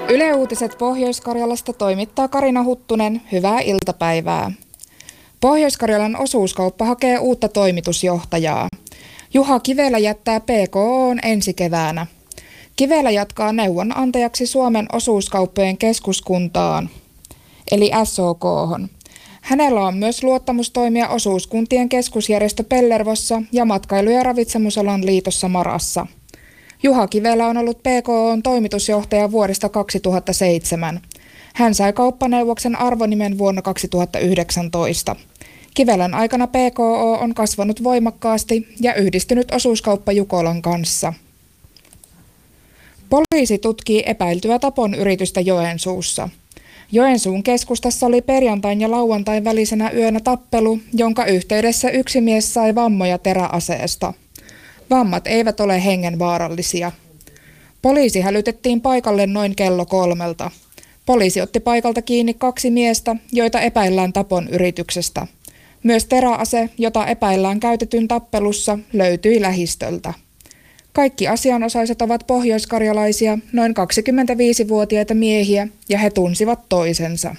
Yle Uutiset Pohjois-Karjalasta toimittaa Karina Huttunen. Hyvää iltapäivää. Pohjois-Karjalan osuuskauppa hakee uutta toimitusjohtajaa. Juha Kivelä jättää PKO:n ensi keväänä. Kivelä jatkaa neuvonantajaksi Suomen osuuskauppojen keskuskuntaan, eli SOK:hon. Hänellä on myös luottamustoimia osuuskuntien keskusjärjestö Pellervossa ja matkailu- ja ravitsemusalan liitossa Marassa. Juha Kivelä on ollut PKO:n toimitusjohtaja vuodesta 2007. Hän sai kauppaneuvoksen arvonimen vuonna 2019. Kivelän aikana PKO on kasvanut voimakkaasti ja yhdistynyt osuuskauppa Jukolan kanssa. Poliisi tutkii epäiltyä tapon yritystä Joensuussa. Joensuun keskustassa oli perjantain ja lauantain välisenä yönä tappelu, jonka yhteydessä yksi mies sai vammoja teräaseesta. Vammat eivät ole hengenvaarallisia. Poliisi hälytettiin paikalle noin kello 3. Poliisi otti paikalta kiinni 2 miestä, joita epäillään tapon yrityksestä. Myös teräase, jota epäillään käytetyn tappelussa, löytyi lähistöltä. Kaikki asianosaiset ovat pohjoiskarjalaisia, noin 25-vuotiaita miehiä, ja he tunsivat toisensa.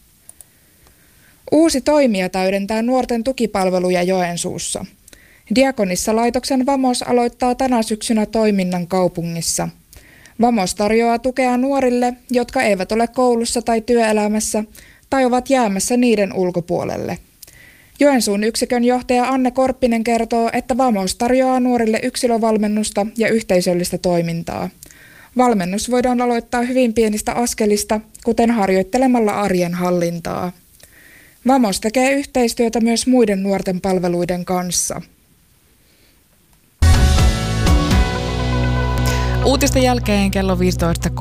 Uusi toimija täydentää nuorten tukipalveluja Joensuussa. Diakonissa-laitoksen Vamos aloittaa tänä syksynä toiminnan kaupungissa. Vamos tarjoaa tukea nuorille, jotka eivät ole koulussa tai työelämässä tai ovat jäämässä niiden ulkopuolelle. Joensuun yksikön johtaja Anne Korppinen kertoo, että Vamos tarjoaa nuorille yksilövalmennusta ja yhteisöllistä toimintaa. Valmennus voidaan aloittaa hyvin pienistä askelista, kuten harjoittelemalla arjen hallintaa. Vamos tekee yhteistyötä myös muiden nuorten palveluiden kanssa. Uutisten jälkeen kello 15.32.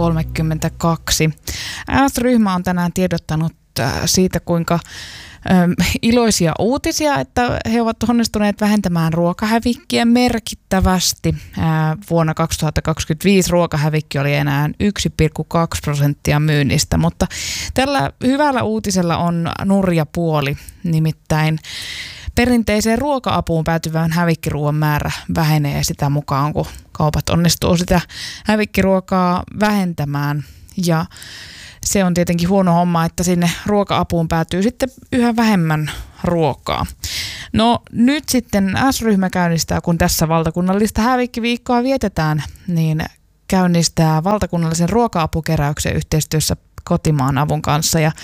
S-ryhmä on tänään tiedottanut siitä, kuinka iloisia uutisia, että he ovat onnistuneet vähentämään ruokahävikkiä merkittävästi. Vuonna 2025 ruokahävikki oli enää 1,2% myynnistä, mutta tällä hyvällä uutisella on nurja puoli, nimittäin perinteiseen ruoka-apuun päätyvän hävikkiruoan määrä vähenee sitä mukaan, kun kaupat onnistuu sitä hävikkiruokaa vähentämään. Ja se on tietenkin huono homma, että sinne ruoka-apuun päätyy sitten yhä vähemmän ruokaa. No nyt sitten S-ryhmä käynnistää, kun tässä valtakunnallista hävikkiviikkoa vietetään, niin käynnistää valtakunnallisen ruoka-apukeräyksen yhteistyössä Kotimaan avun kanssa. Ja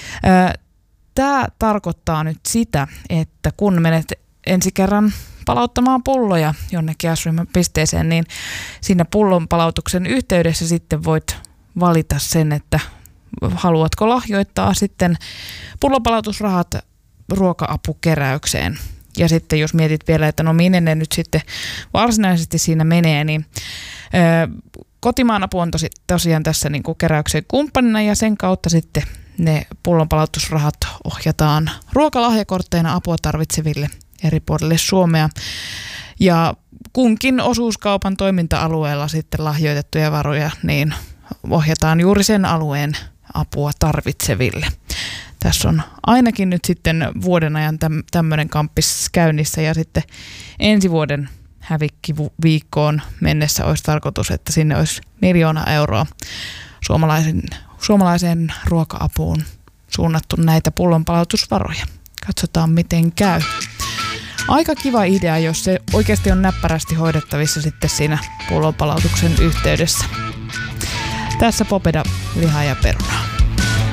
tämä tarkoittaa nyt sitä, että kun menet ensi kerran palauttamaan pulloja jonnekin S-ryhmän pisteeseen, niin siinä pullon palautuksen yhteydessä sitten voit valita sen, että haluatko lahjoittaa sitten pullonpalautusrahat ruoka-apukeräykseen. Ja sitten jos mietit vielä, että no minne ne nyt sitten varsinaisesti siinä menee, niin Kotimaan apu on tosiaan tässä niin kuin keräyksen kumppanina ja sen kautta sitten ne pullonpalautusrahat ohjataan ruokalahjakortteina apua tarvitseville eri puolille Suomea. Ja kunkin osuuskaupan toiminta-alueella sitten lahjoitettuja varoja niin ohjataan juuri sen alueen apua tarvitseville. Tässä on ainakin nyt sitten vuoden ajan tämmöinen kamppis käynnissä ja sitten ensi vuoden hävikkiviikkoon mennessä olisi tarkoitus, että sinne olisi 1 miljoona euroa suomalaiseen ruoka-apuun suunnattu näitä pullonpalautusvaroja. Katsotaan miten käy. Aika kiva idea, jos se oikeasti on näppärästi hoidettavissa sitten siinä pullonpalautuksen yhteydessä. Tässä Popeda, lihaa ja perunaa.